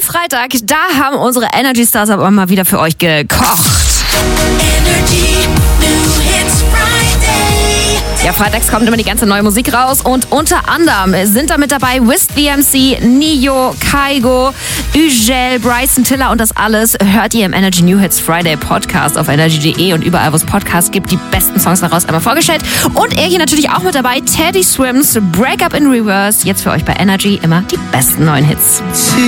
Freitag, da haben unsere Energy Stars aber mal wieder für euch gekocht. Energy New Hits Friday. Ja, freitags kommt immer die ganze neue Musik raus und unter anderem sind da mit dabei Wiz BMC, Nio, Kygo, Ugel, Bryson Tiller und das alles hört ihr im Energy New Hits Friday Podcast auf energy.de und überall, wo es Podcasts gibt, die besten Songs daraus einmal vorgestellt. Und er hier natürlich auch mit dabei, Teddy Swims, Break Up in Reverse, jetzt für euch bei Energy immer die besten neuen Hits.